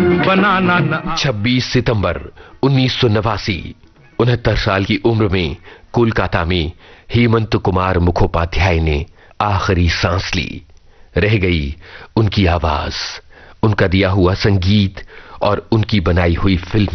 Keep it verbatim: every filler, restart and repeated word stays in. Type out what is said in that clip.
बनाना न। छब्बीस सितंबर उन्नीस सौ नवासी, उनहत्तर साल की उम्र में कोलकाता में हेमंत कुमार मुखोपाध्याय ने आखिरी सांस ली। रह गई उनकी आवाज, उनका दिया हुआ संगीत और उनकी बनाई हुई फिल्म।